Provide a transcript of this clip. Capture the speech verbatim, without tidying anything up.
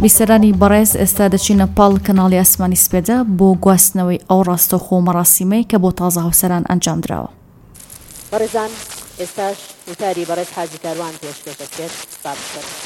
بیسەرانی بەڕێز ئێستا دەچینە پاڵ کەناڵی ئاسمانی سپێدا بۆ گواستنەوەی ئەو ڕاستەوخۆ مەراسیمەی کە بۆ تازە هاوسەران ئەنجام درراوە. بەڕێزان ئێستاش وتاری بەڕێز حاجی کاروان پێشکەش دەکرێت.